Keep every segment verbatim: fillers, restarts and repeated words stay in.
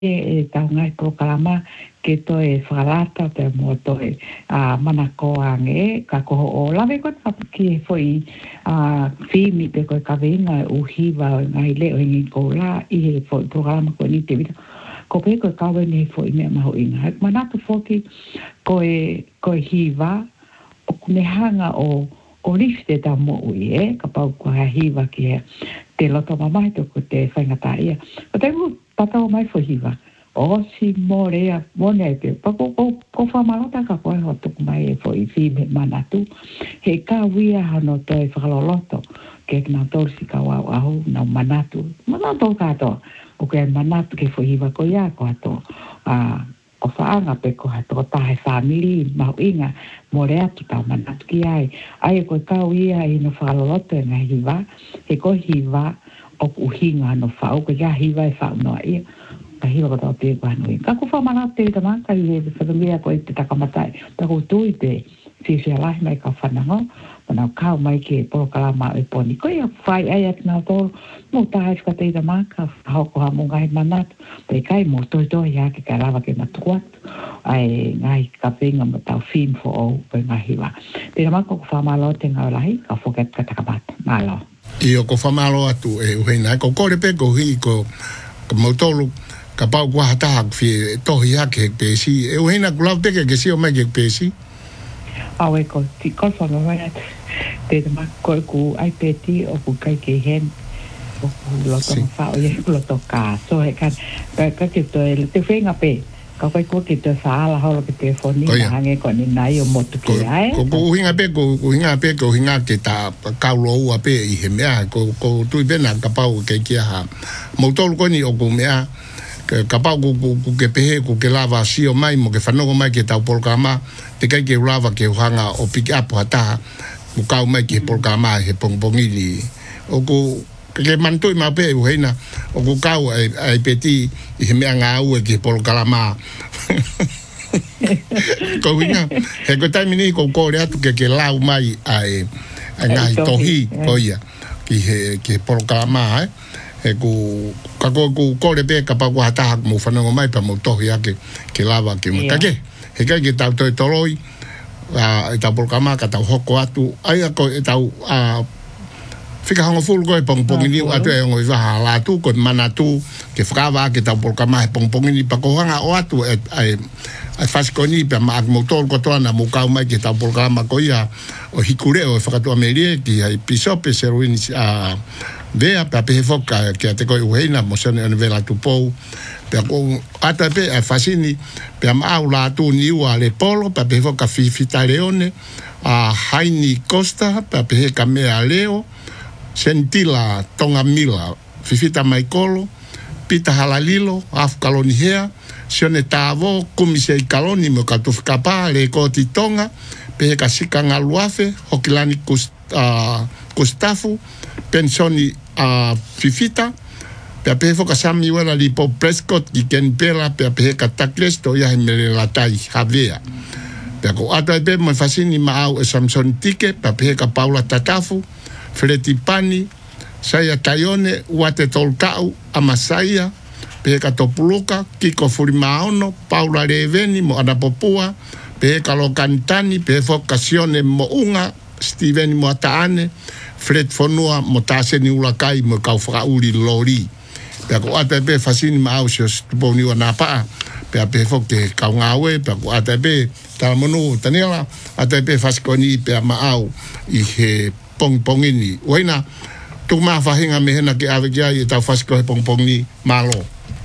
e tau ngai programa ke to e whakalata te mo to e uh, manako ange ka koho o lawe ko ki foi uh, fimi te ko ka venga u hiva ngai le o ngi ko la i he foi programa ko ni te vita ko pe ko ka vene foi me ma ho inga manatu foki ko e ko e hiva o kune hanga o o lifte ta mo ui e ka pau ko ha hiva ki e te loto mamai to ko te whaingata ia o te mu patao mai fo hiva o si morea mone te pa ko ko ko fa malota ka ko ho to mai e fo i fi me manatu he ka wia hano to e whakaloloto ke na to si ka wa au na manatu manatu ka to o ke manatu ke fo hiva ko ia ko to a o whaanga pe ko hato tahe family mau inga morea tu tau manatu ki ai ai ko ka wia i no whakaloloto e nga hiva he ko hiva o uhinga no whao ko ia hiva e whao noa ia ka hiwa ko tau te kwa nui. Ka ku whamana te ta maka i he whakamea ko i te takamatai. Ta ku tui te whiwhia lahi mai ka whanango. Mana kau mai ke poro kalama e poni. Ko ia whai ai ati nao tōru. Mo taha ka te ta maka. Hauko ha mo ngai manatu. Pe kai mo toi toi ia ke ka rawa ke matuatu. Ai ngai ka whenga mo tau film fo o pe ngai hiwa. Te ta maka ku whamalo te ngau lahi. Ka whoket ka takamata. Malo. Iyo ko whamalo atu e uheina. Ko kore pe ko hi ko mautolu. Ka pau kua hataha fi tohi hake hek pēsi. E uhina kulau teke ke si o mai hek pēsi? Au e ko, ti kofa mawai atu. Te te maka koe ku ai pēti o ku kai ke hen. O ku loto mawha o ye ku loto ka. So he kan, ka ke to e te whenga pē. Ka koe kua ke to saala holo ke telefoni. Na hange ko ni nai o motu ke ai. Ko uhinga pē, ko uhinga pē, ko uhinga ke ta kaulo ua pē i he mea. Ko tui pēna ka pau ke kia ha. Mautolu koni o ku mea. Ka pau ku, ku, ku ke pehe, ku ke lava sio mai, mo ke whanongo mai ke tau polkama, te kai ke lava ke uhanga o pick up hataha, ku kau mai ke polkama he pongpongini. O ku, ke mantui mau pe uheina, o ku kau ai, ai peti i he mea ngā ue ke polkama. Ko winga, he ko taimini ko kore atu ke ke lau mai ai, ai ngai tohi, ko ia, ki he, ke polkama, eh. E ku ka ko ku kore pe ka pa ku hata mo whanongo mai pa mo tohi ake ke lava ke mo kake he kai ke tau toi toroi a e tau polkama ka tau hoko atu ai ako e tau a fika hongo fulu ko e pongpongini atu e ngoi waha la tu ko mana tu ke whakawa ke tau polkama e pongpongini pa ko hanga o atu e ai ai faskoni pa ma mo tol ko toana mo kau mai ke tau polkama ko ia o hikure o whakatu amerie ki ai pisope seruini a vea pa pe foka ke te ko uheina mo sone on vela tu pou pe ko ata pe a fasini pe ma aula tu ni u ale polo pa pe foka fifita leone a Haini Costa pa pe ka me aleo sentila tonga mila fifita maikolo pita halalilo af kaloni hea sone tavo kumise kaloni mo ka tu kapa le ko ti tonga pe ka sikanga luafe hokilani kust a Gustafu pensoni a fifita pe pe foka sami wala li po Prescott ki ken pela pe pe ka takles to ya me la tai havea pe ko ata pe mo fasini ma au Samson Tike pe pe ka Paula Tatafu Freti Pani Saya Tayone wate tolkau amasaya pe ka topuluka Kiko Furimaono Paula Reveni mo ana popua pe ka lo kantani pe foka sione mo unga Steven mo ataane Fred Fonua mo tase ni ulakai mo kau whakauri lori. Pea ko ata pe fasini ma au sio stuponi wa napa. Pea pe fok te kau ngawe, pea ko ata pe tala monu tanela, ata pe faskoni pea ma au i he pong pongini. Waina, tuk maa whahinga mehena ke awe kia i tau fasko he pong pongi malo.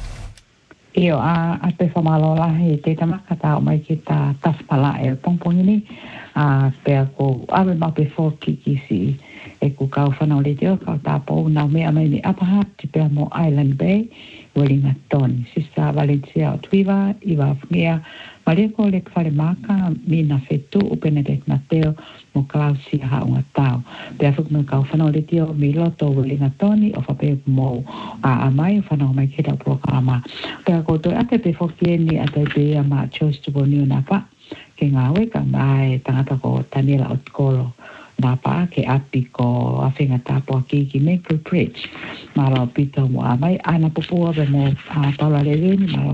Io, a, a te whamalo lahi te tamaka tau mai ki ta tafpala e pong pongini. A pea ko awe ma pe fok ki kisi e ku kau whanau le teo kau tāpou nau mea mai ni apahat ti pea mo Island Bay Wellington sisa Valencia o Tuiva iwa whingia mareko le kwhare maka mina fetu o Benedict Mateo mo Klausi haunga tau pea whuk me kau whanau le teo mi loto Wellington o whape mo a amai whanau mai kira programa pea ko toi ate pe whokieni ate pe a ma chose to boniu na pa ke ngāwe ka mai tangata ko Daniela Otkolo nā pā ke api ko a whenga tāpua ki ki Maple Bridge. Maro pito mo a mai ana popua be mo a taula le reni, maro